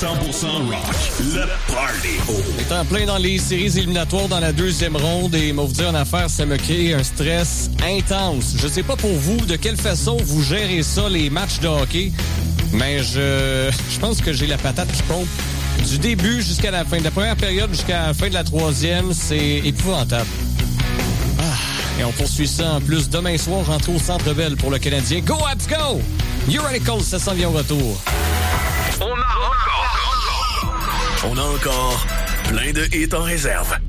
rock. Le Party. On est en plein dans les séries éliminatoires dans la deuxième ronde et moi vous dire une affaire, ça me crée un stress intense. Je sais pas pour vous de quelle façon vous gérez ça, les matchs de hockey, mais je pense que j'ai la patate qui pompe. Du début jusqu'à la fin, de la première période jusqu'à la fin de la troisième, c'est épouvantable. Et on poursuit ça en plus demain soir, rentré au Centre Bell pour le Canadien. Go Habs, go! Urical, ça s'en vient au retour. On a encore plein de hits en réserve.